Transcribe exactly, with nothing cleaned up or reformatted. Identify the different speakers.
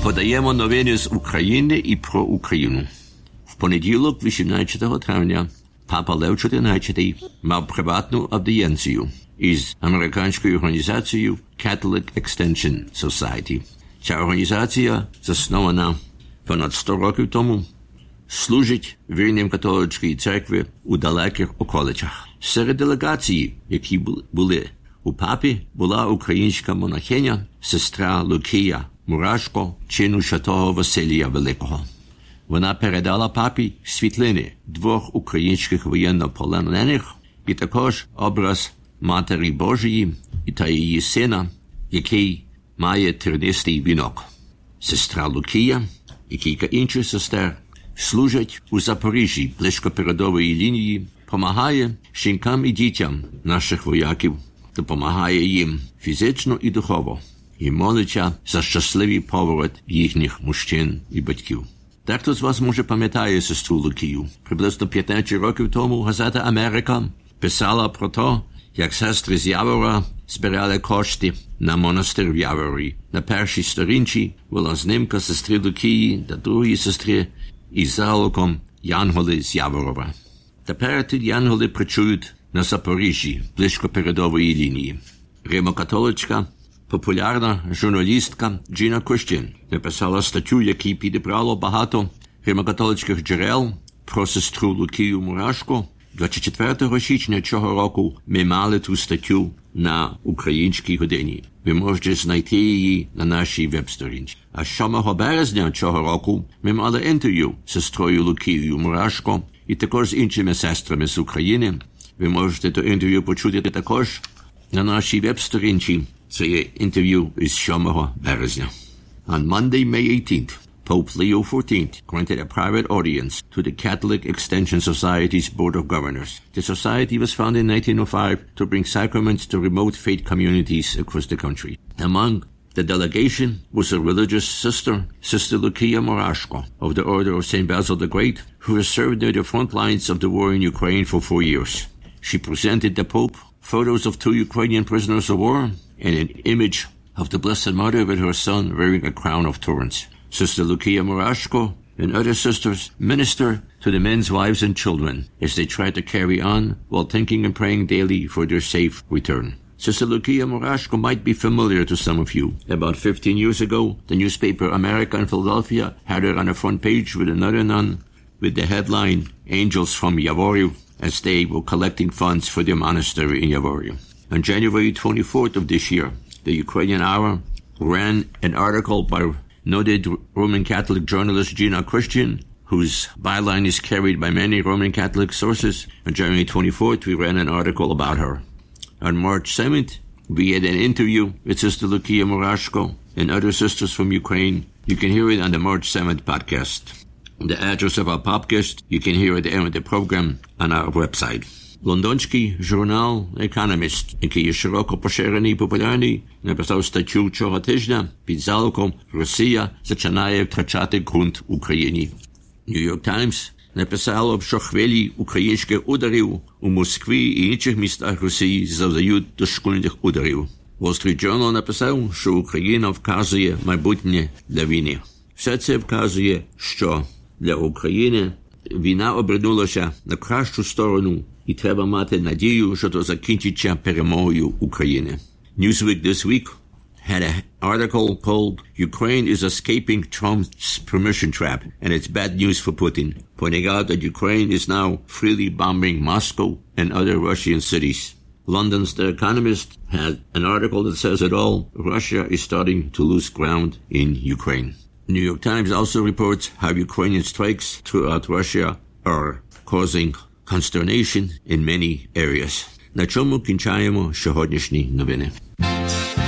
Speaker 1: Подаємо новини з України і про Україну. В понеділок, вісімнадцятого травня, Папа Лев чотирнадцятий мав приватну аудієнцію із американською організацією Catholic Extension Society. Ця організація, заснована понад сто років тому, служить вірним католицької церкви у далеких околицях. Серед делегацій, які були у папі, була українська монахиня, сестра Лукія Мурашко, чину святого Василія Великого. Вона передала папі світлини двох українських воєннополонених і також образ Матері Божої та її сина, який має тернистий вінок. Сестра Лукія і кілька інших сестер служать у Запоріжжі, близько передової лінії, допомагає жінкам і дітям наших вояків, допомагає їм фізично і духово, і молиться за щасливий поворот їхніх мужчин і батьків. Дехто з вас, може, пам'ятає сестру Лукію. Приблизно п'ятнадцять років тому газета «Америка» писала про те, як сестри з Явора збирали кошти на монастир в Яворі. На першій сторінці була знімка сестри Лукії та другої сестри із залоком «Янголи з Яворова». Тепер ті янголи працюють на Запоріжжі, близько передової лінії. Римокатолицька популярна журналістка Джина Крістін написала статтю, яку підібрало багато римокатолицьких джерел про сестру Лукію Мурашко. двадцять четвертого січня цього року ми мали ту статтю на українській годині. Ви можете знайти її на нашій веб-сторінці. А сьомого березня цього року ми мали інтерв'ю з сестрою Лукією Мурашко і також з іншими сестрами з України. Ви можете то інтерв'ю почути також на нашій веб-сторінці. Це є інтерв'ю із сьомого березня. On Monday, May eighteenth, Pope Leo fourteenth granted a private audience to the Catholic Extension Society's Board of Governors. The society was founded in nineteen oh five to bring sacraments to remote faith communities across the country. Among the delegation was a religious sister, Sister Lukia Murashko, of the Order of Saint Basil the Great, who has served near the front lines of the war in Ukraine for four years. She presented the Pope photos of two Ukrainian prisoners of war and an image of the Blessed Mother with her son wearing a crown of thorns. Sister Lukia Murashko and other sisters minister to the men's wives and children as they try to carry on while thinking and praying daily for their safe return. Sister Lukia Murashko might be familiar to some of you. About fifteen years ago, the newspaper America in Philadelphia had her on the front page with another nun with the headline, Angels from Yavoriv, as they were collecting funds for their monastery in Yavoriv. On January twenty-fourth of this year, the Ukrainian Hour ran an article by noted Roman Catholic journalist Gina Christian, whose byline is carried by many Roman Catholic sources. On January twenty-fourth, we ran an article about her. On March seventh, we had an interview with Sister Lukia Murashko and other sisters from Ukraine. You can hear it on the March seventh podcast. The address of our podcast, you can hear at the end of the program on our website. Лондонський журнал «Економіст», який є широко поширений і популярний, написав статтю цього тижня під заголовком «Росія починає втрачати ґрунт в Україні». Нью-Йорк Таймс написало, що хвилі українських ударів у Москві і інших містах Росії завдають дошкульних ударів. Wall Street Journal написав, що Україна вказує майбутнє для війни. Все це вказує, що для України війна обернулася на кращу сторону, і треба мати надію, що то закінчиться перемогою України. Newsweek this week had an article called Ukraine is escaping Trump's permission trap, and it's bad news for Putin, pointing out that Ukraine is now freely bombing Moscow and other Russian cities. London's The Economist had an article that says it all. Russia is starting to lose ground in Ukraine. New York Times also reports how Ukrainian strikes throughout Russia are causing consternation in many areas. На чому кінчаємо сьогоднішні новини.